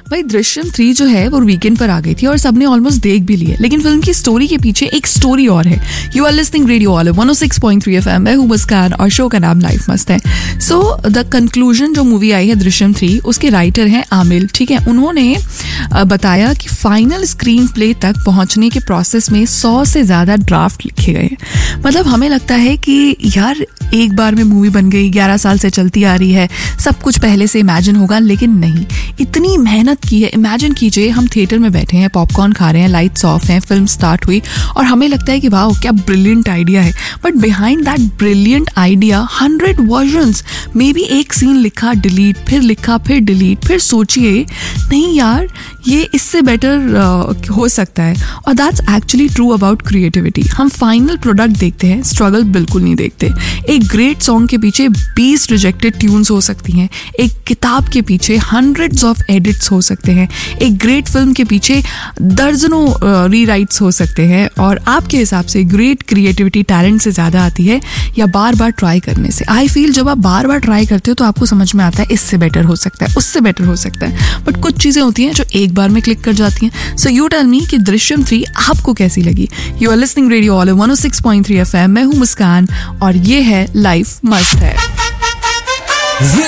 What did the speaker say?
भाई दृश्यम 3 जो है वो वीकेंड पर आ गई थी और सबने ऑलमोस्ट देख भी ली है, लेकिन फिल्म की स्टोरी के पीछे एक स्टोरी और है। You are listening radio olive 106.3 FM। मैं हूं मुस्कान और शो का नाम लाइफ मस्त है। सो द कंक्लूजन जो मूवी आई है दृश्यम 3, उसके राइटर हैं आमिल, ठीक है। उन्होंने बताया कि फाइनल स्क्रीन प्ले तक पहुंचने के प्रोसेस में 100 से ज्यादा ड्राफ्ट लिखे गए। मतलब हमें लगता है कि यार एक बार में मूवी बन गई, 11 साल से चलती आ रही है, सब कुछ पहले से इमेजिन होगा, लेकिन नहीं, इतनी मेहनत की है। इमेजिन कीजिए हम थिएटर में बैठे हैं, पॉपकॉर्न खा रहे हैं, लाइट्स ऑफ हैं, फिल्म स्टार्ट हुई और हमें लगता है कि वाह क्या ब्रिलियंट आइडिया है, but behind that brilliant idea 100 versions, may be एक सीन लिखा डिलीट, फिर लिखा फिर डिलीट, फिर सोचिए नहीं यार ये इससे बेटर हो सकता है। और that's actually true about creativity. हम फाइनल प्रोडक्ट देखते हैं, स्ट्रगल बिल्कुल नहीं देखते। एक ग्रेट सॉन्ग के पीछे 20 रिजेक्टेड ट्यून्स हो सकती हैं, एक किताब के पीछे हंड्रेड्स ऑफ एडिट्स हो सकते हैं, एक ग्रेट फिल्म के पीछे दर्जनों रीराइट्स हो सकते हैं। और आपके हिसाब से ग्रेट क्रिएटिविटी टैलेंट से ज़्यादा आती है या बार बार ट्राई करने से? आई फील जब आप बार बार ट्राई करते हो तो आपको समझ में आता है इससे बेटर हो सकता है, उससे बेटर हो सकता है, बट कुछ चीज़ें होती हैं जो एक बार में क्लिक कर जाती हैं। सो यू टेल मी कि दृश्यम 3 आपको कैसी लगी? You are listening radio olive 106.3 FM। मैं हूँ मुस्कान और ये है लाइफ मस्त है।